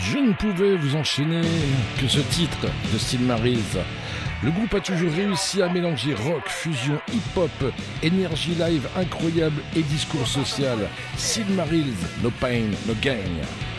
Je ne pouvais vous enchaîner que ce titre de Silmarils. Le groupe a toujours réussi à mélanger rock, fusion, hip-hop, énergie live incroyable et discours social. Silmarils, no pain, no gain.